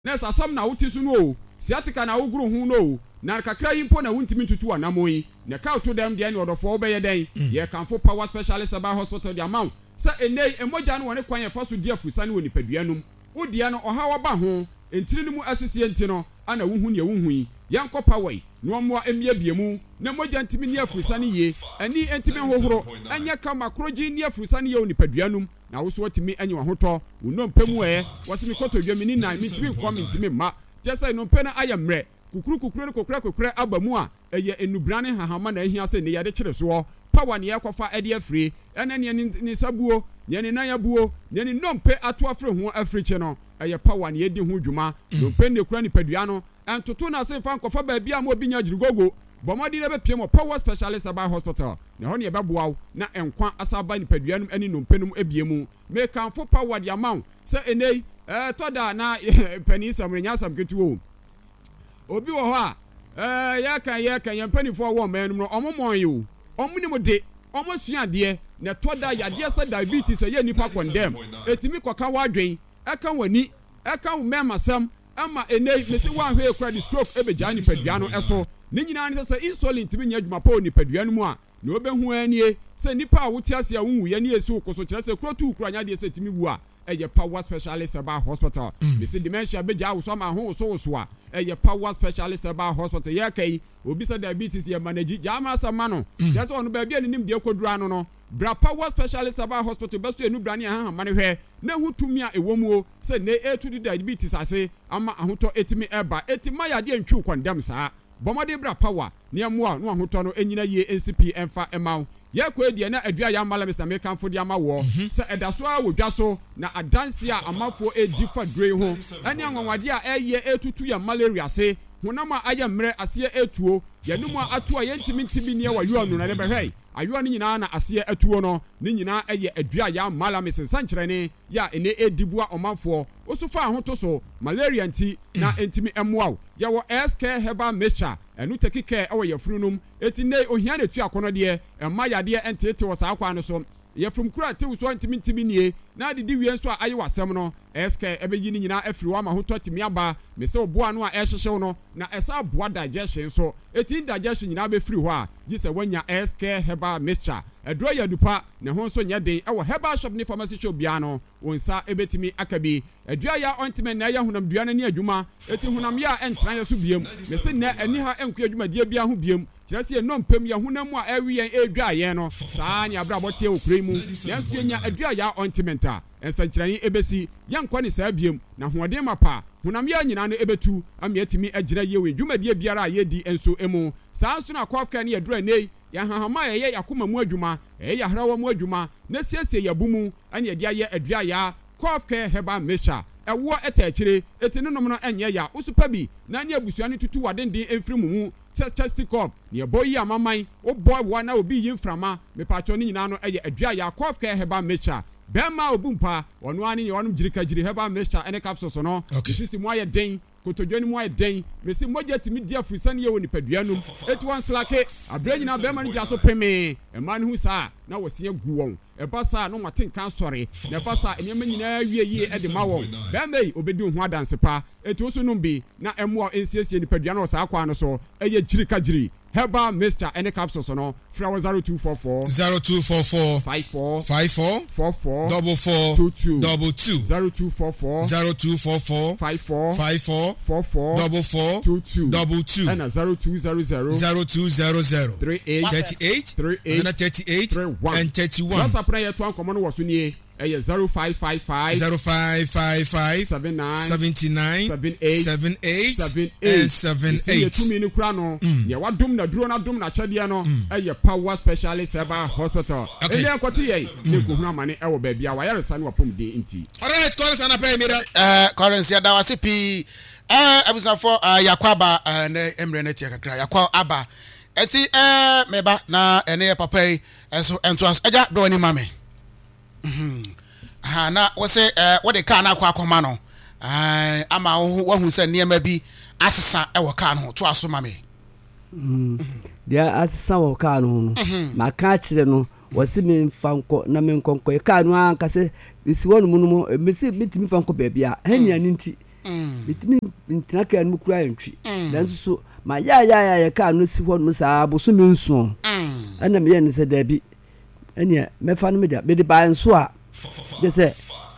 Nessa asam na wuti su no siatika na wuguru hu no na kakra yimpo na wuntimi tutu anamoyi na ka to dem de ne odofo obeye den ye kanfo power specialist about hospital the amount sa enei emoja no woni kwan ye fa so dia fusa ne woni paduanum wodia no ohawa ba ho entiri no mu asisi enti no ana wuhu ne wuhu yi yanko power no mo emia biemu na moja ntimi ne afusa ne ye ani entimi hohoro anya kama kroji ne afusa ne ye woni paduanum na wo so watimi anyi wa hoto wono mpemu wasimi koto dwamini na mitimi nkom ntimi ma jesa no mpena ayamre kukuru kokra abamu a eye enubrane hahama na ehia se ne yade kire so power ne yakofa ede afri ene ne sabuo ne nan yabuo ne nompe ato afre ho afriche no eye power ne yedi ho dwuma nompe ne kura ni padua no entoto na se fa nkofa ba bia ma obi nya jirigogo bomodi ne be piem power specialist about hospital ne ho ne be boaw na enkwa asaba ni padua no ani nompe no ebiemu me kanfo power the amount se enei toda na pani samrenya samketuo obi wo ho a ya kan yampanifo wo man no omomon yo omunim de omosua de na toda yade sa diabetes ye nipa condemn etimi koka wadwen eka wani eka wo memasam ama enei mesi wan hwe credit stroke ebeja ni padua no eso ni nyina ne se insulin timi nya adwuma pa oni padua no mu a na obehu anie se nipa a wote ase a wunwu ye ne esi okoso kire se krotu kuranya de se timi wu a eye power specialist about hospital mesi dementia beja wo so ma ho so a eye power specialist about hospital ye kai obi sa diabetes ye manage jama sama no je so no ba bia nim de kodura no bra power specialist about hospital beso enu brane ha mane hwe na hutumi a ewomuo se ne etu diabetes ase ama ahoto etimi eba etima ya de ntwi condemn saa bomode bra power ne amoa no ahoto no enyina ye NCP emfa emaw ye ko edie na adua ya mala Mr. Mekan fodi amawo se edaso a wodwa so na adanse a amafo edifa dre ho ene anwanwade a eye etutu ya malaria se honama aya mre ase etuo ye numu atu a yentimi ntimi ne wa yuanu na ne behwei ayo ni nyina na ase atuo no ni nyina eye adua ya mala Mr. Sankyerene ya ene edibua omanfo osufa ahoto so malaria nti na entimi emwaw ye wo SK Herbal Mixture enu tekike ewo ye frunum eti ne ohia na tu akono de emma yade entete wo saa kwa no so ye from kura te so ntimi nie na de wie nso aye wasem no SK ebeyi ni nyina afiri wa ma hoto timi aba me se oboa no a ehyehew no na esa boa digestion so eti digestion nyina be free ho a gi se wanya SK Herbal Mixture edro ya dupa ne ho nso nyeden ewo Herbal Shop ni pharmacy shop bia no wonsa ebetimi akabi edua ya ointment na ya hunam dua na ni adwuma eti hunam ya entran ya so biem me se na ani ha enku adwuma die bia ho biem kirasi e nompem ya hunam a ewie edua ye no saa nya bra bote okure mu yanso enya edua ya ointment a ensankyerani ebesi yankwa ni saa biem na hoɔden mapa hunam ya nyina no ebetu amiatimi agyina ye we dwumadie biara ye di enso emu saa nso na kofka ne yedura nei ya hahama ye yakoma mu adwuma ya hrawa mu adwuma na siesie ya bumu ane ye dia ye adua ya kofka Herbal Mixture ewo etachire etinenom no enye ya usupa bi na ne abusua ne tutu wadenden emfiri mu chestikop ne boyi amaman o boy wa na obi yimframa me pacho ne nyina no eye adua ya kofka Herbal Mixture bema obumpa ono ani ne wonom jirika jiri Herbal Mixture ene capsules no sisi mo aye den kotodwani mo aye den mesi moja timi dia fusane ye woni paduanum etu wan slake abra nyina bema no jaso peme ema ne hu saa na wosia gu won eba saa no matenkan sore na eba saa enema nyina wie ye ede ma won bema yi obedi hu adanse pa etu so numbi na emo ensiesie ni paduano saa kwa no so eye jirika jiri Herbal Mixture any capsules no fra 0244 54 44 22 0244 54 44 22 and 0200 38 and 31 what's up prayer to ankomo no woso nie 0555 79 78 you tumi ni kura no ye wadom na duro na dom na kyade no eye Power Specialist Herbal Hospital ele akwati ye ne ko hu amane ewo ba bia wa yare sane wapom de nti alright currency na pay mira currency da wase pi abusafo yakwaba na emre na tie kakra yakwa aba enti meba na ene papa enso ento eja do ni mame na wose what the car na kwa akoma no ama wo hu se niema bi asesa ewo car no to aso mame dia asesa wo car no maka kire no wose me mfanko na me nkonko car no anka se isi wonu mu no mesi mitimi fanko ba bia hania ninti bitimi ntina ka no kura ntwi nanso so ma ya ka no si ho no saa boso mi nso ana me ye ne se da bi ene me fa no me da me de ba nso a de se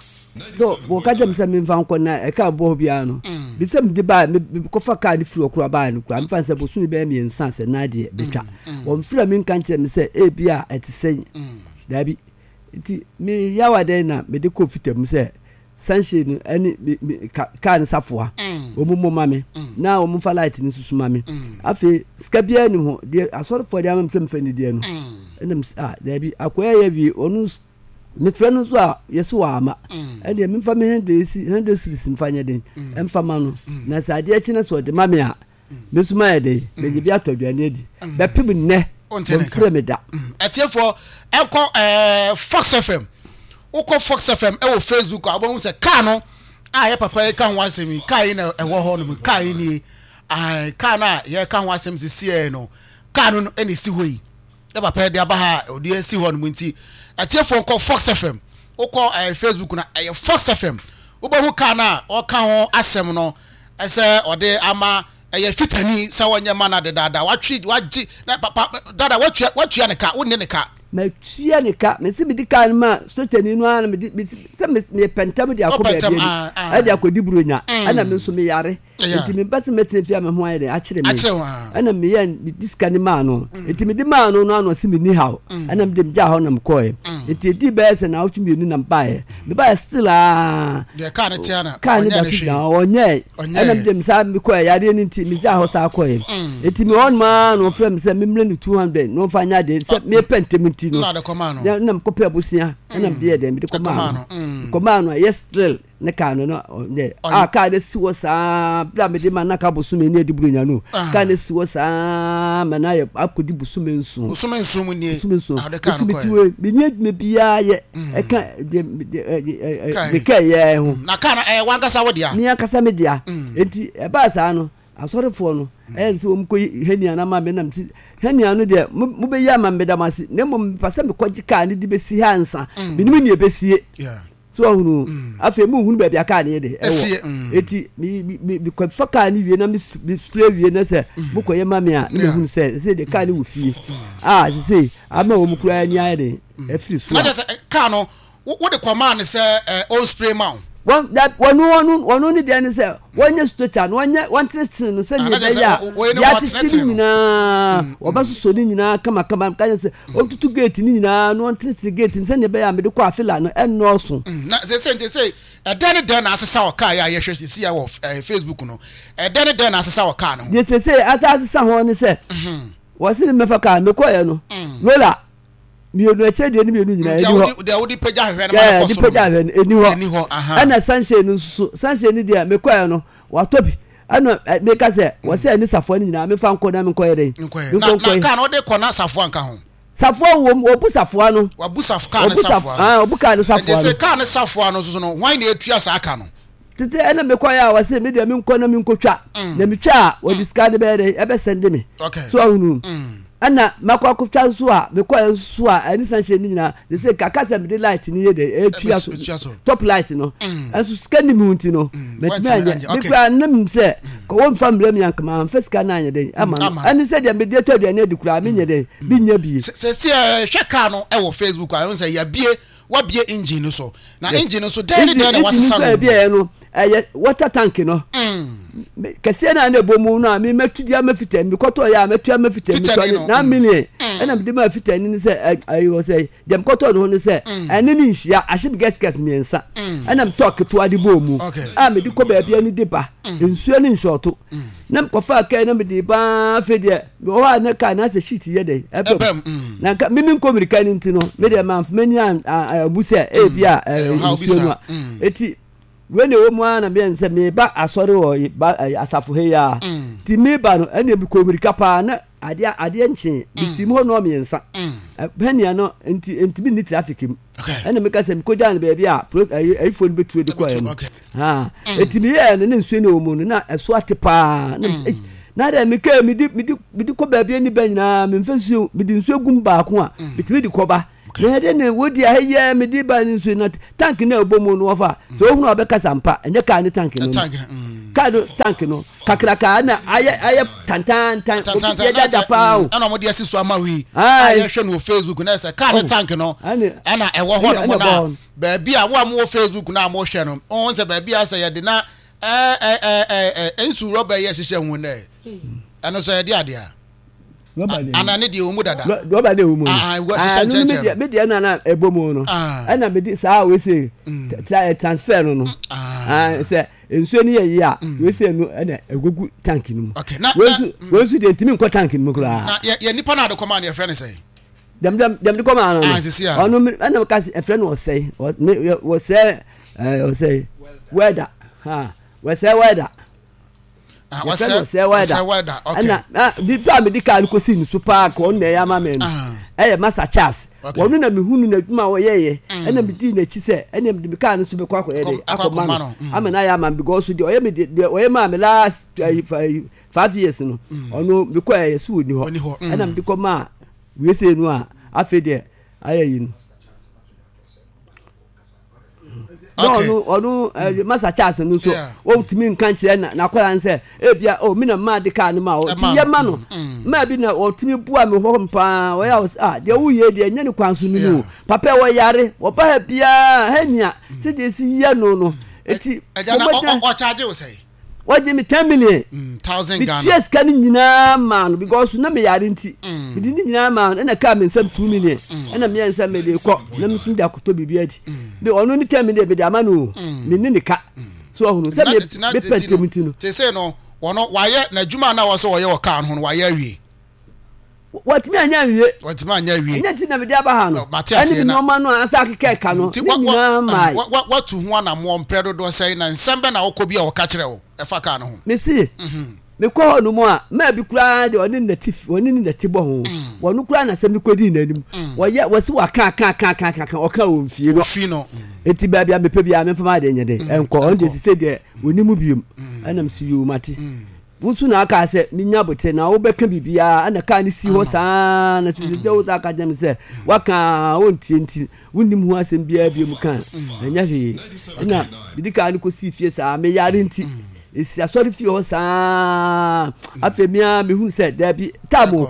do bo ka jam se me fa nko na e ka bo bia no bi se me de ba me ko fa ka ni firi okura ba no kura me fa se boso mi ba mi ensa se na de betwa wo mfira mi nka nche me se e bia etisen da bi ti mi yawa de na me de ko fitam se sunshine ani ka ni safoa omumo mame na omu fa light ni susu mame afi skabia ni ho de asori for de am mfemfa ni de no enam da bi akoya ya bi onu me freno so a yeso wa ama ene me mfa me hende series mfanya den emfa ma no na sa de achi na so de mame a me suma ya de me bi atodwane di be pim ne ontre me da etiefo enko Fox FM Oko Fox FM e wo Facebook abon se ka no ye papa ye kan wasem ka yi na e wo ho no ka yi ni ka na ye kan wasem sie no ka no eni si ho yi e papa de aba ha odi si ho no nti atiefo oko Fox FM oko Facebook na e Fox FM wo ba hu ka na o ka ho asem no e se ode ama ye fitani sa wonye ma na de dada watwi waji na papa dada watwa ne ka wonne ne ka ma tua ne ka me se bidi kan ma stotani no ana me se me pentam de akọ ba bi e de akọ diburo nya ana me nso me yare enti me base metre fia me ho ayede a kire me ana me yan diskani ma no enti me di ma no no ano se me ni hawo ana me dem ja ho na me koe enti di be se na otumi enu na mbae me ba still de ka ne tiana onye ana me dem sa me koe yare ni enti me ja ho sa koe enti me on ma no frem se me mle ni 200 no fanya de se me pentem no na de komano na mkope abusia na mde de mde komano yes still ne ka no ne ka de siwo sa bla me de man ka bosu me ne di burunya no ka ne siwo sa me na ye akodi bosu me nsu mu nie de ka no ko me nie me bia ye e ka de ka ye ho na ka na wanga sa wodia mi aka sa me dia enti e ba sa no asorefo no nsi wo mko henia na ma me nam ti henia no de mo be ya ma me da masi ne mo pasa me kwaji ka ne di be si hansa me nim ne be sie so hunu afi mu hunu ba bia ka ne de eti mi kwa faka ni wie na mi spray wie na se mo koye ma me a me hunu se de ka ne wo fie se ama wo mkura ni aye de e free so na se ka no wo de command se on spray mount one ni de say wonye stocha no wonye no say ne ya ya titi nyina obaso so ni nyina kama kan say otutu gate ni nyina no titi gate say ne be ya me de kwa afila no enno so na say den asesa o ka ya yehwe si ya wo Facebook no den asesa o ka no de say asasa ho ni say wasi ni mefa ka me koye no lola mi onu eche de ni mi onu nyina eni ho de wodi peja hwe na ma ko so di peja hwe eni ho ana sunshine nso sunshine dia me kwae no watobi ana me ka se wo se ani safo ni nyina me fa nko na me koye de na ka no de ko na safo anka ho safo wo bu safo no wa bu safo ka na safo obu ka na safo no se ka na safo no so no wan na etua sa aka no tete ana me kwae a wo se me dia me nko na me nkotwa na me twa wo discard be de e be send me so ahunu ana makwa kutwa so a me kwa so a ani sanche ni nyina they say kaka se me de light ni ye de etua so top light no aso scan mi hunti no me anya me kwa nam se ko won family mi yanka ma first scan anya de ama ani se de me de to de na di kura me nye de bi nya bi se hwe ka no e wo Facebook a won se ya bie wa bie engine so na engine so de na wasesa no bie no water tank no kese na bomu no me metudia mafita mi koto ya metua mafita mi na million ena me de mafita ni se ayo say dem koto no ni se ene ni nhia ahye bi gasket miensa ena me talk to ade bomu me de ko ba bia ni de ba nsuo ni nsoto na me kofa ka na me de ba fe de o wa na ka na se sheet ye de ebem na ka me nko mirika ni ntino me de man mani abuse bia nsuo no eti wene wo mu ana me nse me ba asori wo asafo he ya ti me ba no ene bi komirika pa na ade nche bisim ho no me nsa bania no enti bi ni traffic ene me ka se me ko jan be bia iPhone betu de kwa ya eti me ye ne nsuo ne wo mu no na eso ate pa na de me ka me di ko ba bia ni ba nyina me mfa nsuo me di nsuo gum ba ko a bitimi di ko ba me de ne wodi aye me di ba nsu na tank na obomu no ofa so ohunu obeka sampa enye ka ne tank no ka do tank no kakraka na aye tantan ya da pao ana mo de asiso amawi aye hwe no Facebook na say ka ne tank no ana ewo ho no na ba bia wo am wo Facebook na mo hwe no on say ba bia say ye de na ensu rubber ye hye hu na ana so ye de ade a ana ne de omu dada rubber de omu media na ebomu no ana me di saa we say transfer no say ensu ni ye ya we say no ana egugu tank no okay na we su de ntimi nko tank no kura na ye nipa na de command your friend say dem de command no ono ana ka friend was say weather we say weather weather okay na di pa me di ka ko si ni super ko na ya ma me no masa chas wonu na me hunu na duma wo ye na me di na chi se na me ka no so be kwa ye de akoma no amena ya ma because di oye me di oye ma me last 5 years no onu be kwa ye so ni ho na me di ko ma we say no a afi de ayi no onu masa chas no so o timi nkan kire na kwala nse bia o mi na ma de ka no ma o ti ye ma no ma bi na o timi bua me ho mpa o ya de wo ye de nya ni kwanso no papa wo yare wo pa bia hania se de si ye no eti eja na o charge we say what give me 10 million 1000 Ghana yes kan nyina man because na me yare nti me di nyina man na ka me nsam 2 million na me nsam me de ko na me sum da koto bibia di de onu ni 10 million be de amanu me ni ka so ohunu se be pentemiti no te say no wono waye na djuma na wo so wo ye wo ka no waye awie what me anya wie nya ti na me de aba ha no ani no ma no asa akeka ka no nyina mai what to ho na mo mpredo do say na nsembe na wo ko bia wo ka kire wo efa ka no ho me si me ko no mo a ma bi kura de oni nati bo ho wonu kura na sem ko di nanim wo ye wo si wa ka o ka o mfie no eti ba bia me pe bia me fama de nya de enko on de se de onimu biom anam si yu mate wutu na aka se minya bote na wo beka bibia ana ka ni si ho saa na si de wo aka jam se waka wontie nti wonim ho asem bia biom kan anya he na bidika ni ko si fie saa me yare nti esi asori fie ho saa afemia me hu se da bi tamo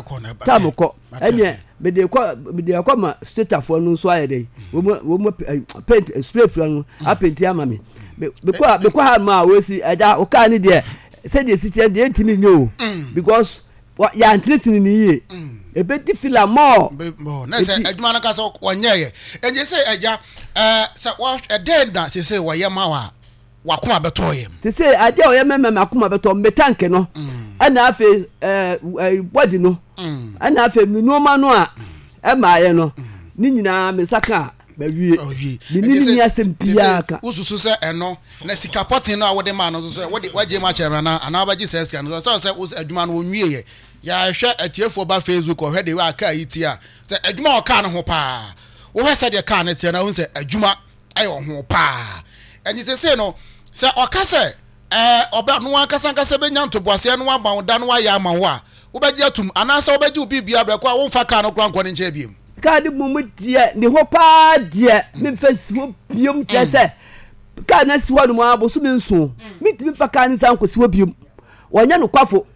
ko enye me de kwa ma statuafo no so ayede wo paint spray plan apenti ama me kwa ha ma we si aja o ka ni de say the city dey ntimi nyo because ya antretini ni ye ebeti fila more na say aduma na ka so wonye ye enje say eja say wa den na say wo ye ma wa kuma beto ye te say ade o ye mema akuma beto mbetanke no ana afi body no ana afi nuoma no a e ma ye no ni nyina me saka ba wie ni asem pia ka ususu se eno na sika potin no a wode ma no so wode waje ma chema na ana ba ji sesi no so se aduma no onwie ye ya hwe atiefo ba Facebook o hwe de wa ka yiti a se aduma o ka no ho pa wo hwe se de ka ne tie na hu se aduma ayo ho pa eni se no se o ka se oba no akasa be nyanto boase no aba da no ya ma wo a wo ba ji atum ana se wo ba ji obi bia breko a wo fa ka no kranko ne nche biem kadi mumu die ni ho pa die me fesi ho biom kese ka na si ho no abo so me nso mitimi fa ka ni san ko si ho biom wonya no kwafo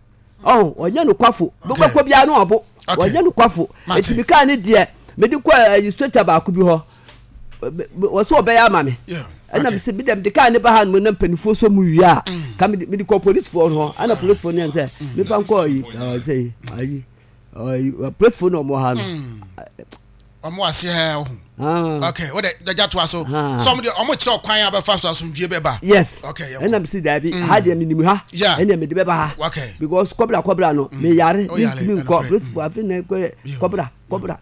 wonya no kwafo bokwa ko bia no obo wonya no kwafo etimi ka ni die me di kwa illustrator ba ku bi ho wo so obe ya ma me ana me se bi dem de ka ni ba ha no na mpanifo so mu wi a ka me di ko police for ho ana police for ni say me fa nko yi say ayi platform no mo ha no omo ase ha ho okay what the jatwa so some de omo kire okwan abefa so asundwie beba yes okay and am see that be ha de minimum ha and me de beba ha okay because cobra no me yare me ko platform afi na cobra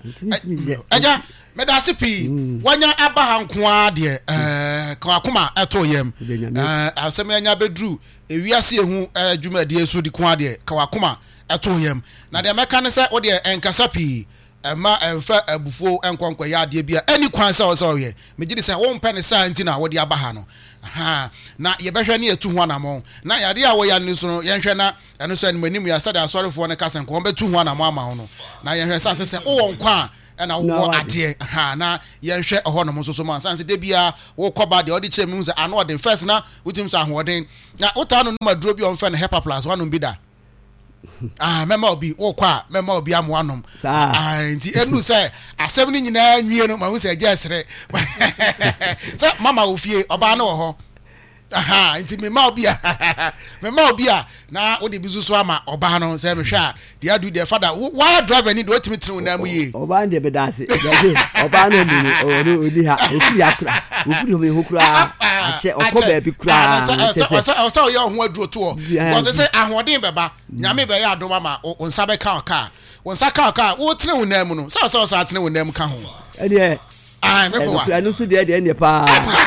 eja me da sipi wanya aba ha nko a de ka akoma eto yem asem anya bedru ewiase ehu adwumadi esu di ko de ka akoma eto yem na de meka ne se wo de enkasa pi ema emfa abufuo enkonkwa ya ade bia ani kwan se wo ye megidi se wo mpe ne sa nti na wo de aba ha no na ye behwe ne etu ho anamo na yade a wo ya ne so no ye hwe na eno so animanim ya sada asorefo ne kasen ko betu ho anamo ama ho no na ye hwe sanse se wo nkwa and I war idea na yen hwe oho no so man sanse de bia wo koba de odi kyerɛ me say ano den first na wutim sa ahoden na wota no maduro bi on fe no Hepa Plus one bi da mema obi wo kwa mema obi amoanom nti enu say asɛm ni nyina nwie no ma wo say agyasere say mama wo fie oba na wo ho nti mema obi na wo de bizu so ama oba no say me hwa de adu de father why driver ni do otimi tinu na mu ye oba de bedase oba no ni odi ha ofiri akura ofiri ho me hokura ache okoba bi kura so yo ho aduro to because say ahoden beba nyame be ya adoma ma onsa be ka oka onsa ka oka wo tinu na mu no so atinu na mu ka ho ede me anu so de ne pa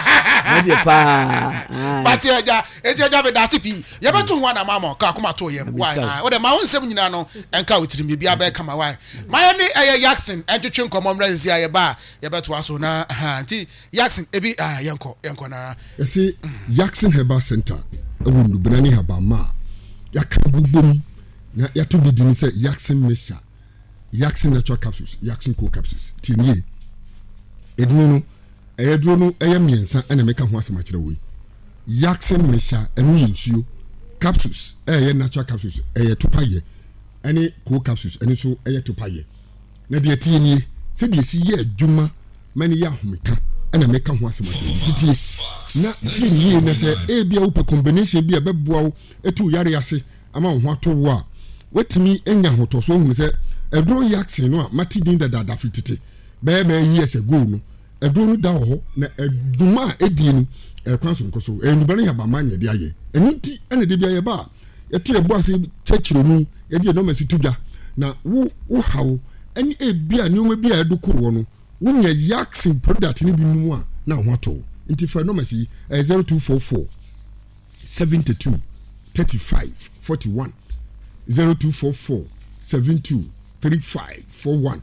but eja be dasi pi ye betu ho na mama ka akoma to yem why o de ma wonsem nyina no enka wotiri me bia be kama why my ni Jackson entwetwe nkomom ransi aye ba ye betu aso na anti Jackson ebi yenko na you see Jackson Herbal Center ewundu benani haba ma yaka bubum na yato bidini say Jackson Mesha Jackson natural capsules Jackson co capsules tinie edinu eduro no miensa ena meka ho asema kire we Jackson Mesha enu yinsuo capsules natural capsules topaye ene co capsules ene so topaye na de tinie se de si ye adwuma mani ya homeka ena meka ho asema kire titi na tinie na se bia wo combination bia beboa wo etu yare ase ama ho ato wo a wetimi enya hotoso hu se eduro Jackson no a matidin da fitete bebe years ago no eduro da ho na eduma edie no kwanso nkoso enubare ya bama ne de aye eniti ene de bia ye ba etu ebo ase chechiro mu e de no masi tudwa na wo hawo ene bia ne o bia edukoro no wo nya Jackson product ne bi nu a na ho ato nti fa no masi 0244 72 35 41 0244 72 35 41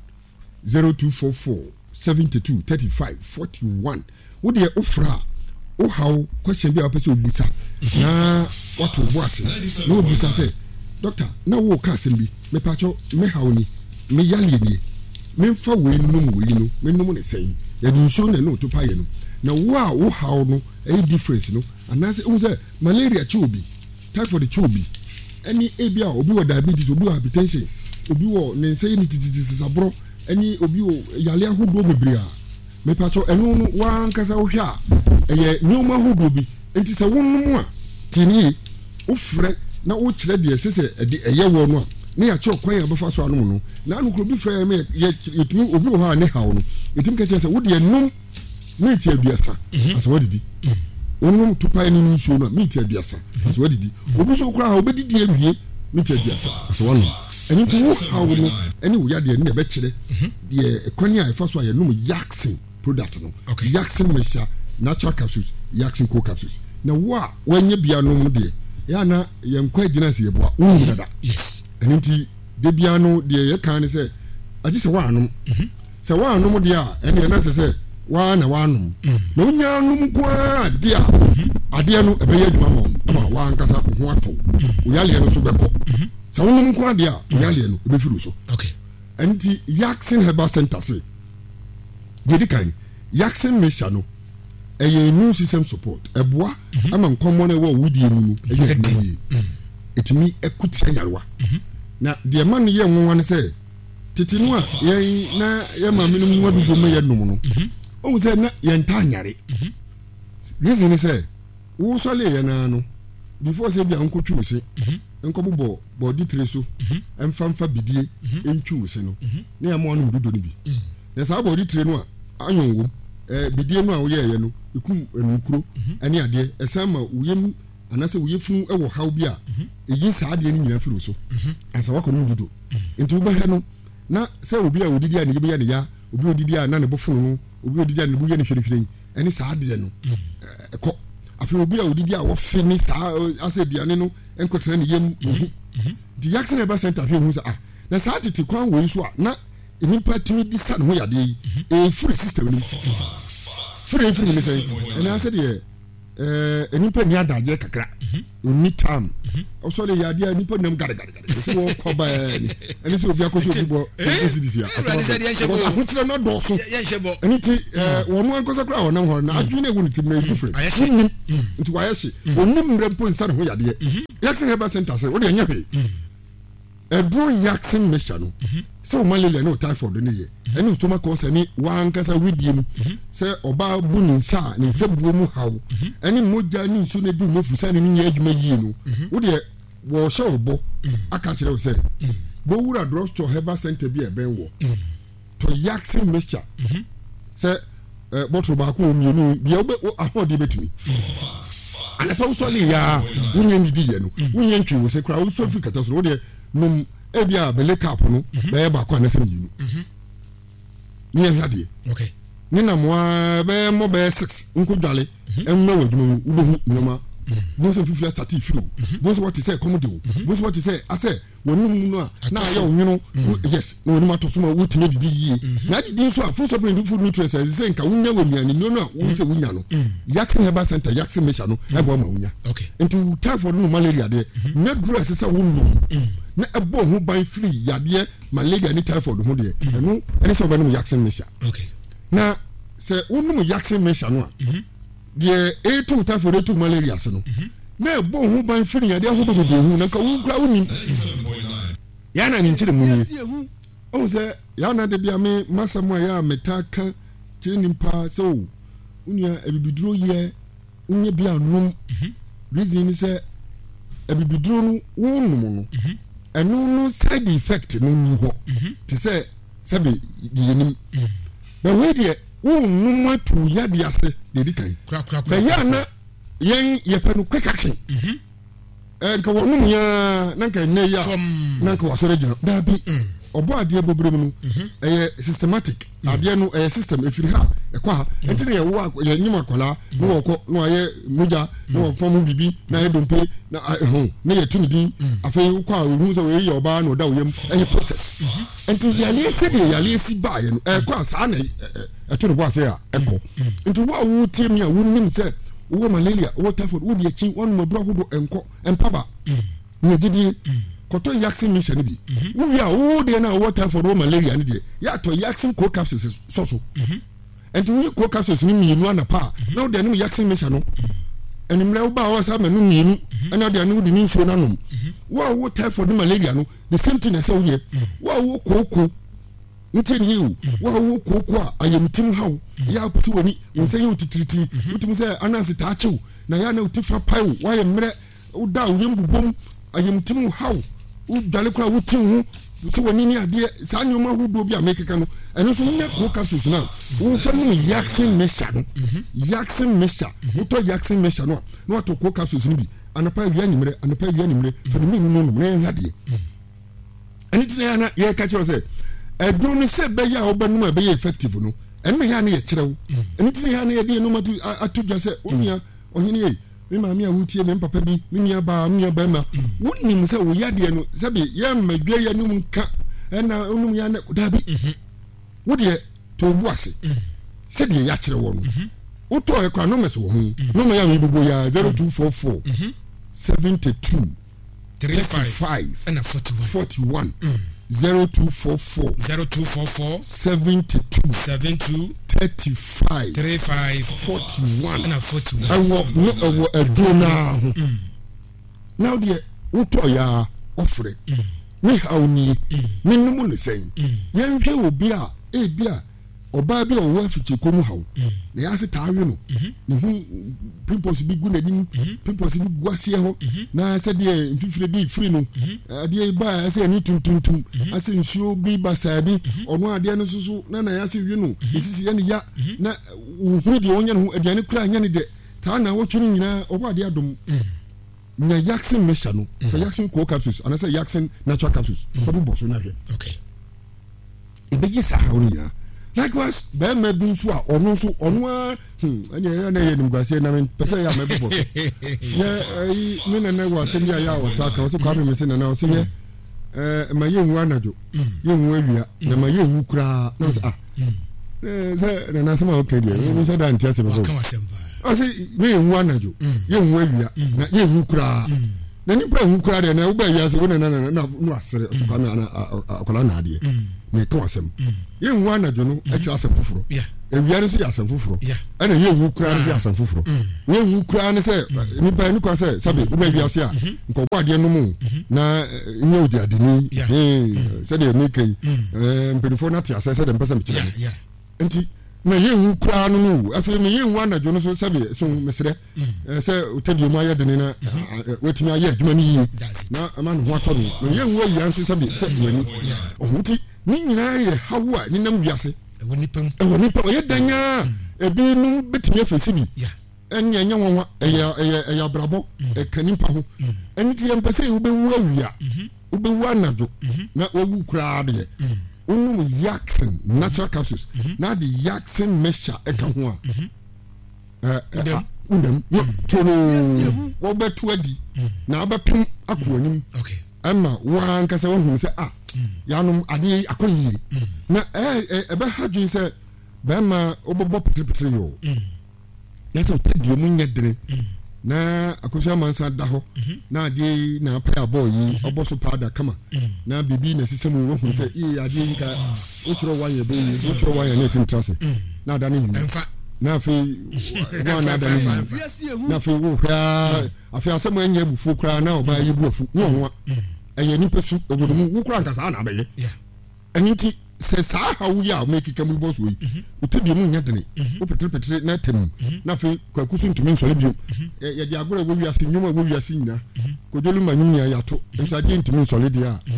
0244 72 35 41 wo de ofra o how question bi a person obusa na what was no obusa say doctor na wo ka sembi me pacho me how ni me yale ni me fa we no me no ne say ya du show na no to pa ye no na wo how no any difference no and say o say malaria chobi typhoid chobi any ebia obi wo diabetes obi wo hypertension obi wo ne say ni tititi sabro any obi wo yale ahodo bebria me pacho enu no wan kasa wo hwa eye nyoma ahodo bi enti se wonum a tini wo frɛ na wo kyerɛ de sese eye wo no a ne ya kyerɛ kwan ya befa so anom no na anu kro bi frɛ me yetumi obi wo ha ne hawo no etim ka kyerɛ se wo de num ne ti aduasa asa wadidi wonum tupa ni nsuo no mi ti aduasa asa wadidi obi so kra ha obedidi awie mi ti aduasa asa wonu eni to wo hawo no eni wo ya de ne be kyerɛ de kwani a efa so aye num Jackson product no Jackson Mesha natural capsules Jackson co capsules na wo wanye bia no mu de ya na ye nkwa agina se ye boa wo dada yes enti de bia no de ye kan ne se agi se wa anom se wa anom de a ene na se wa na wa anom na onya anom kwa de a ade no ebe ye adwuma ma wa nkasa ho ato wo yale no so beko se wo nom kwa de a yale no ebe firu so okay enti Jackson Herbal Center se de kan Jackson Mesha no immune system support eboa ama nkomo na wo wudie mu eye etimi ekutia yarwa na de man ye nwanwa ne se titinu a ye na ye ma menu mu adugo me ye num no o se na ye nta anyare reason se wo so le ye na no before se bia nkotwu se nkobo body treso emfamfa bidie entwu se no na ya mo no dudo ni bi na sa body tre no a anyon wo bidie no a wo ye no ikum enukuro ani ade esama uyem anase uyefun ewo haw bi a eyi sa ade ni nyina firu so asa wako no dudo nti wo behɛ no na se obi a odidi a ne yebe ya ne ya obi odidi a na ne bofunu no obi odidi a ne bu ye ne hwehwehwe ani sa ade no ekɔ afi obi a odidi a wo fe ni sa asa aduane no enkotra ne yem di Jackson Herbal Center hwe hu sa na sa tete kwan wo so a na nipa timi di sa ne ho yade free system ni free ni say and I said enipa ni adaje kakra oni tam also le yadia enipa nam gare so ko ba eni so obi akoso obi bo CDC a hotre no do so eniti wonu ankosa kra wonam ho na adwene hu nti me different nti wa yeshi onim mrempo nsa ho yade Jackson Herbal Center say wo de nya hwe edro Jackson mesha no so malaria no typhoid no ye eni stomach ulcer ni wankasa widiem say oba bu ni nsa ni nsa buo mu haw eni moja ni nsu ne du mofusa ni nya adwuma yi no wo de wo sha obo aka kire wo say bo wura drugstore Herbal Center bi e ben wo to Jackson mesha say bottle ba ko omienu bi obe ahodi betumi ana pa usoli ya wunye ndidi ye no wunye ntwi wo se kra wo so fi kata so wo de num ebia bele cap no be ba kwa na se nyinu ni en hade okay ni na mo be 6 nko dwale enma wadwuma wo hu nyoma bo so fifia start ifiro bo so what say comedy bo so what say ase wonum no na ya onwunu yes no wonum atoso ma wotime didi yi na didi so a full supplement food nutrients say nka wunya woniani no no wo se wunya no Jackson Herbal Center Jackson mesha no ebo ma wunya okay into typhoid no malaria de na duro ase sa wonum na ebo ho ban free yade malaria ni typhoid ho de eno ene so banum Jackson mesha okay na se wonum Jackson mesha no a de etu typhoid etu malaria se no na ebo ho ban free yade ho do hu na ka wo kra woni yana ni nchire munye o se yana de bia me masamo ya metaka chire nimpa so unya ebibiduro ye unye bia nom reason ni se ebibiduro no wonum no eno no side effect no ni ho ti se be yenim be we de wonum atu ya bia se de dikan be yana yen ye panu quick action nka wonum ya nanka ne ya nanka wasore jino da bi obo ade bobrem no systematic ade no system efiri ha ekwa entine ye wo ye nyima kola no woko no aye muja no form bibi na ye dompe na ho na ye tunidi afei kwa hu so we ye oba no da woyem process enti yale se de yale si ba ye no ekwa sa na etunu bo ase ya eko enti wo tim ya wonim se wo malaria wo typhoid wo de chi won modro hodo enko empaba nyegidi koto Jackson mission bi wo wi a wo de na wo typhoid wo malaria ni de ya to Jackson co capsules so enti wo co capsules ni mienu anapa na wo de no Jackson mission no enimle wo ba wo sa ma no mienu ana de no de ni nsuo nanom wo typhoid malaria no the same thing as wo ye wo koko ntini yu wo koko a ayemtim hawo ya putu woni nse yu titiriti utum se anansi taachew na ya na utifra pai wa ye mre uda uyembubom ayemtim hawo udale kwa wutin hu so woni ni ade sa nyoma hudo bi amekeka no eno so nya ko capsules na wo fa no Jackson mesha no Jackson mesha to Jackson mesha no no to ko capsules ni bi anapa wi animre fa ni no no na ade enitina ya na ye ka chiro se edro ni se be ya obanum a be effective no eno ya na ye kirew enitina ya na ye de no matu atudwa se onia ohini ye me ma mi a wutie me papa bi me nia ba ma wonim se wo yade no se be ye madwa ya num nka na onum ya na da bi wo de to bu ase se de ya kire wo no wo to e kwa no me so wo hu no me ya mi bubo ya 0244 72 35 and 41 0244 72 35 41 and 41 awo adona now the uto ya ofre me hawni minnu ne sen yen hwe obi a ebia oba bi o wa fiche komu hawo na ya se tawe no ne hu pimples bi gu n'anim pimples bi gu ase ho na se de mfifire bi free no ade ba ase ani tuntuntum ase nsuo bi basa bi ono ade no susu na ya se wi no esisi ya ne ya na hu de onya no aduane kura anya ne de ta na wo twiri nyina oba ade adom nya Jackson mesha no so Jackson co capsules and say Jackson natural capsules so do boso na he okay ebegi sa ha oni ya likewise be me bi nso a ono nso ono a anya na ye nim gwase na me pese ya me bebo ye me na wa se ya o ta ka o so kwa me se na o se ye ma ye nwu anajo ye nwu awia na ma ye nwu kura na se na se ma okay de me se da ntia se bebo ɔsɛ me yɛnwu anadwo yɛnwu awia na yɛnwu koraa na nipa yɛnwu koraa deɛ na wobɛ awia sɛ wone na asere ɔsokame akɔla naadeɛ na ɛka wasɛm yɛnwu anadwo no akyerɛ asɛm foforɔ awia no nso yɛ asɛm foforɔ ɛna yɛnwu koraa no so yɛ asɛm foforɔ yɛnwu koraa no sɛ nipa ɛno kwa sɛ sɛbe wobɛ awia se a nkɔbɔ adeɛ no mu na nyɛ odi adeni sɛdeɛ meka yi mpanimfoɔ no ate asɛ sɛdeɛ mpɛ sɛ mekyerɛ no nti na yɛnwu koraa no no afei me yɛnwu anadwo no so sɛbe so mesrɛ sɛ wotadie mu ayɛ dene na watumi ayɛ adwuma no yie na ama ne ho atɔ no na yɛnwu awia nso sɛbe sɛ wani ɔho nti ne nyinaa yɛ hawo a nenam wiase ɛwɔ nipa ɔyɛ danyaa ebinom bɛtumi afɛsi bi ɛne ɛnyɛ wɔn ɛyɛ abrabɔ ɛka nipa ho ɛne ti yɛmpɛ sɛ wobɛwu awia wobɛwu anadwo na wawu koraa deɛ wonum Yaksin natural capsules na de Yaksin mixture ɛka ho a wodam tono wɔbɛto adi na wobɛpem akɔ anim ɛma woa nkasa wohunu sɛ yanom adeɛ akɔ yie na ɛbɛha dwen sɛ bɛrima wobɛbɔ petepetere yɛ na sɛ wotadie mu nyɛ dene na akosua mansa da hɔ na adeɛ na apɛ abɔ yi ɔbɔ so paada kama na bibi na sisɛ mu wohunu sɛ adeɛ yi ka wokyerɛ wayɛ bɛyi wokyerɛ wayɛ na ɛsi ntra se na ada ne nyina na afei na ada ne nyina na afei wohwɛ afei asɛm anyɛ abufuo koraa na ɔbaa yi bu afu ne ɔhoa ɛyɛ nipa su obodo mu wo kora nkasa na abɛyɛ ɛno nti sɛ saa hawo yi a mɛkeka mu bɔ so yi wotadie mu nyɛ dene wopeterepetere na atam na afei kwaku so ntumi nsɔre biom yɛde agorɔ a wɔwiase nnwom a wɔwiase nyina kodwolu ma nwom nyinaa yɛato nso adeɛ ntumi nsɔre deɛ a